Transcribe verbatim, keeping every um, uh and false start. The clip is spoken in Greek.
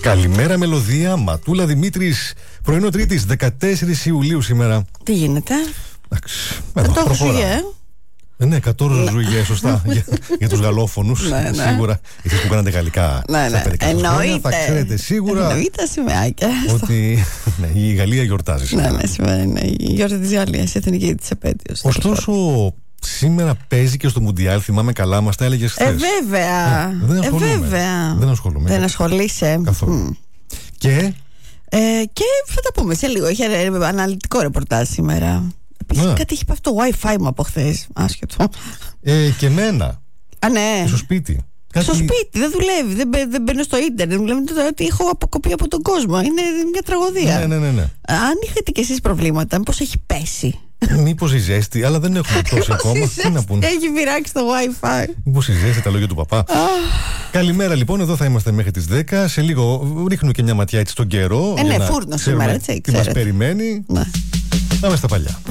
Καλημέρα Μελωδία, Ματούλα Δημήτρης. Πρωινό Τρίτης, δεκατέσσερις Ιουλίου σήμερα. Τι γίνεται? Εντάξει, εκατό Ζουγέ. Ε, ναι, εκατό Ζουγέ, σωστά. για, για τους γαλλόφωνους, ναι, ναι. σίγουρα. Εσείς που κάνατε γαλλικά ναι, ναι. Εννοείται. Θα ξέρετε σίγουρα. Εννοείται σημαίακια. Ότι ναι, η Γαλλία γιορτάζει. Ναι, ναι, σήμερα είναι η γιορτή της Γαλλίας, η εθνική της επέτειος. Ωστόσο, σήμερα παίζει και στο Μουντιάλ, θυμάμαι καλά, μας τα έλεγες χθες. Ε, βέβαια. Ε, δεν ε, βέβαια. Δεν ασχολούμαι. Δεν ασχολείσαι. Καθόλου. Mm. Και. Ε, και θα τα πούμε σε λίγο. Είχε αναλυτικό ρεπορτάζ σήμερα. Επίσης yeah. κάτι έχει πάει αυτό το Wi-Fi μου από χθες. Άσχετο. Ε, και εμένα. Α, ναι. Στο σπίτι. Κάτι... Στο σπίτι, δεν δουλεύει. Δεν, μπαι, δεν μπαίνω στο ίντερνετ. Μου λένε ότι έχω αποκοπεί από τον κόσμο. Είναι μια τραγωδία. Ναι, ναι, ναι, ναι. Αν είχατε κι εσείς προβλήματα, μήπως έχει πέσει? Μήπως η ζέστη, αλλά δεν έχουμε τόσο ακόμα. Τι να πούνε. Έχει πειράξει το Wi-Fi. Μήπως η ζέστη, τα λόγια του παπά. Καλημέρα λοιπόν, εδώ θα είμαστε μέχρι τις δέκα. Σε λίγο ρίχνουμε και μια ματιά έτσι στον καιρό. Ε, ναι, φούρνο σήμερα, έτσι. Τι μας περιμένει. Ναι. Πάμε στα παλιά.